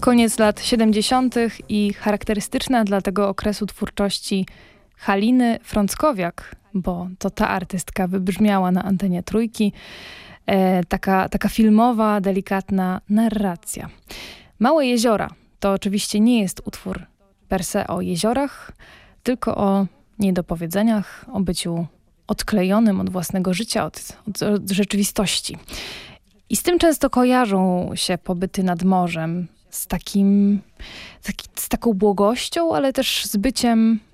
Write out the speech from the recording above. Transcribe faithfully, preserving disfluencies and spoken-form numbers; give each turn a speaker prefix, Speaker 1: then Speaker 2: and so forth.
Speaker 1: Koniec lat siedemdziesiątych i charakterystyczna dla tego okresu twórczości Haliny Frąckowiak, bo to ta artystka wybrzmiała na antenie Trójki, e, taka, taka filmowa, delikatna narracja. Małe jeziora to oczywiście nie jest utwór per se o jeziorach, tylko o niedopowiedzeniach, o byciu odklejonym od własnego życia, od, od, od rzeczywistości. I z tym często kojarzą się pobyty nad morzem, z takim, taki, z taką błogością, ale też z byciem